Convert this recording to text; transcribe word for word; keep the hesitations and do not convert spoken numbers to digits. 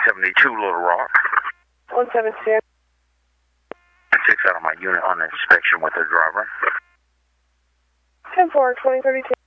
seventy-two Little Rock. one seventy-two. Six out of my unit on inspection with the driver. ten four, twenty thirty-two.